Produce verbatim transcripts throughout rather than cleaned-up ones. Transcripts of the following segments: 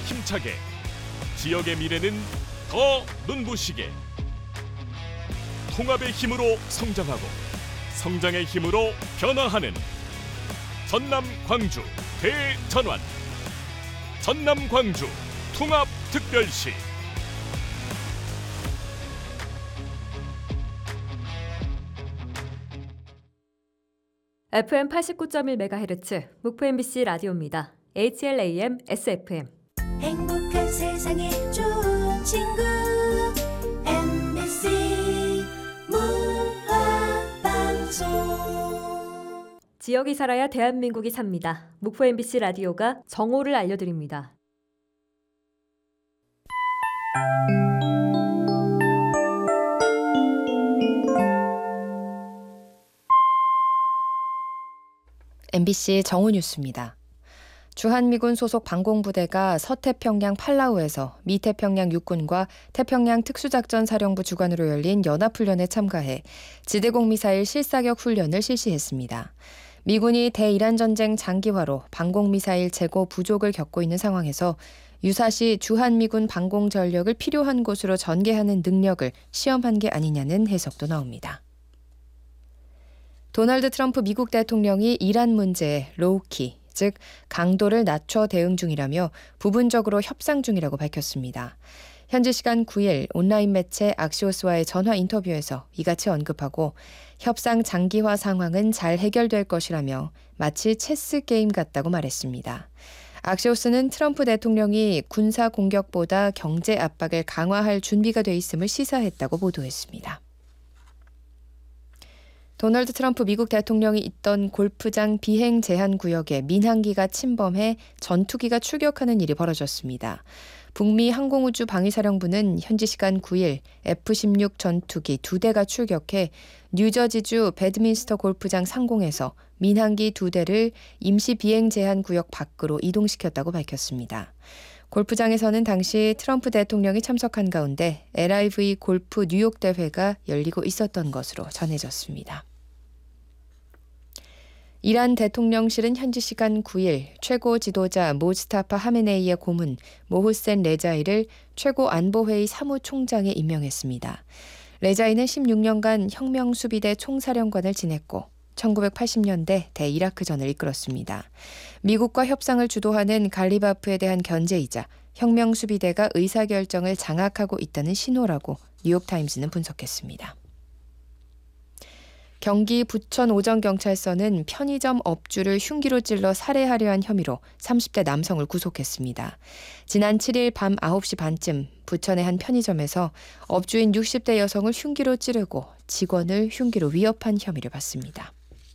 힘차게, 지역의 미래는 더 눈부시게. 통합의 힘으로 성장하고 성장의 힘으로 변화하는 전남 광주 대전환, 전남 광주 통합특별시. 에프엠 팔십구 점 일 메가헤르츠 목포 엠비씨 라디오입니다. 에이치엘에이엠 에스에프엠. 행복한 세상에 좋은 친구 엠비씨 문화방송. 지역이 살아야 대한민국이 삽니다. 목포 엠비씨 라디오가 정오를 알려드립니다. 엠비씨 정오 뉴스입니다. 주한미군 소속 방공부대가 서태평양 팔라우에서 미태평양 육군과 태평양 특수작전사령부 주관으로 열린 연합훈련에 참가해 지대공 미사일 실사격 훈련을 실시했습니다. 미군이 대이란 전쟁 장기화로 방공미사일 재고 부족을 겪고 있는 상황에서 유사시 주한미군 방공 전력을 필요한 곳으로 전개하는 능력을 시험한 게 아니냐는 해석도 나옵니다. 도널드 트럼프 미국 대통령이 이란 문제에 로우키, 즉 강도를 낮춰 대응 중이라며 부분적으로 협상 중이라고 밝혔습니다. 현지 시간 구 일 온라인 매체 악시오스와의 전화 인터뷰에서 이같이 언급하고 협상 장기화 상황은 잘 해결될 것이라며 마치 체스 게임 같다고 말했습니다. 악시오스는 트럼프 대통령이 군사 공격보다 경제 압박을 강화할 준비가 돼 있음을 시사했다고 보도했습니다. 도널드 트럼프 미국 대통령이 있던 골프장 비행 제한 구역에 민항기가 침범해 전투기가 출격하는 일이 벌어졌습니다. 북미 항공우주 방위사령부는 현지 시간 구 일 에프 십육 전투기 두 대가 출격해 뉴저지주 배드민스터 골프장 상공에서 민항기 두 대를 임시 비행 제한 구역 밖으로 이동시켰다고 밝혔습니다. 골프장에서는 당시 트럼프 대통령이 참석한 가운데 엘아이브이 골프 뉴욕 대회가 열리고 있었던 것으로 전해졌습니다. 이란 대통령실은 현지 시간 구 일 최고 지도자 모스타파 하메네이의 고문 모후센 레자이를 최고안보회의 사무총장에 임명했습니다. 레자이는 십육 년간 혁명수비대 총사령관을 지냈고 천구백팔십 년대 대이라크전을 이끌었습니다. 미국과 협상을 주도하는 갈리바프에 대한 견제이자 혁명수비대가 의사결정을 장악하고 있다는 신호라고 뉴욕타임스는 분석했습니다. 경기 부천 오정경찰서는 편의점 업주를 흉기로 찔러 살해하려 한 혐의로 삼십 대 남성을 구속했습니다. 지난 칠 일 밤 아홉 시 반쯤 부천의 한 편의점에서 업주인 육십 대 여성을 흉기로 찌르고 직원을 흉기로 위협한 혐의를 받습니다.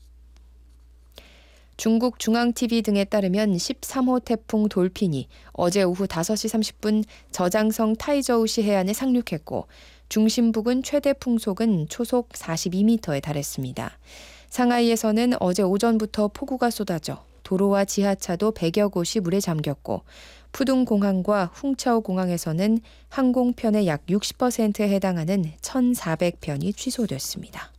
중국 중앙티비 등에 따르면 십삼 호 태풍 돌핀이 어제 오후 다섯 시 삼십 분 저장성 타이저우시 해안에 상륙했고 중심 부근 최대 풍속은 초속 사십이 미터에 달했습니다. 상하이에서는 어제 오전부터 폭우가 쏟아져 도로와 지하차도 백여 곳이 물에 잠겼고 푸둥공항과 훅차오 공항에서는 항공편의 약 육십 퍼센트에 해당하는 천사백 편이 취소됐습니다.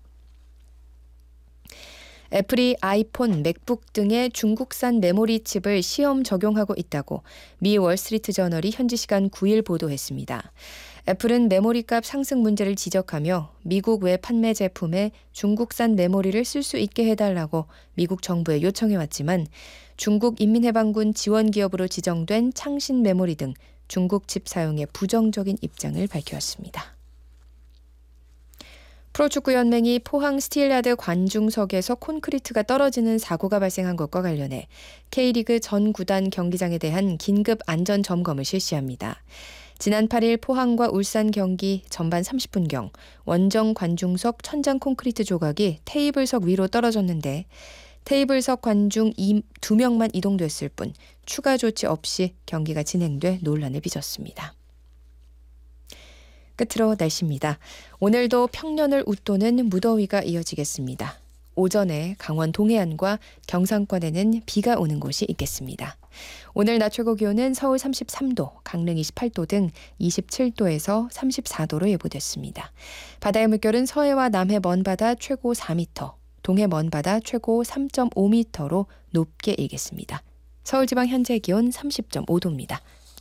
애플이 아이폰, 맥북 등의 중국산 메모리 칩을 시험 적용하고 있다고 미 월스트리트저널이 현지 시간 구 일 보도했습니다. 애플은 메모리값 상승 문제를 지적하며 미국 외 판매 제품에 중국산 메모리를 쓸 수 있게 해달라고 미국 정부에 요청해왔지만 중국 인민해방군 지원기업으로 지정된 창신 메모리 등 중국 칩 사용에 부정적인 입장을 밝혀왔습니다. 프로축구연맹이 포항 스틸야드 관중석에서 콘크리트가 떨어지는 사고가 발생한 것과 관련해 K리그 전 구단 경기장에 대한 긴급 안전 점검을 실시합니다. 지난 팔 일 포항과 울산 경기 전반 삼십 분경 원정 관중석 천장 콘크리트 조각이 테이블석 위로 떨어졌는데 테이블석 관중 두 명만 이동됐을 뿐 추가 조치 없이 경기가 진행돼 논란을 빚었습니다. 끝으로 날씨입니다. 오늘도 평년을 웃도는 무더위가 이어지겠습니다. 오전에 강원 동해안과 경상권에는 비가 오는 곳이 있겠습니다. 오늘 낮 최고 기온은 서울 삼십삼 도, 강릉 이십팔 도 등 이십칠 도에서 삼십사 도로 예보됐습니다. 바다의 물결은 서해와 남해 먼바다 최고 사 미터, 동해 먼바다 최고 삼 점 오 미터로 높게 일겠습니다. 서울지방 현재 기온 삼십 점 오 도입니다.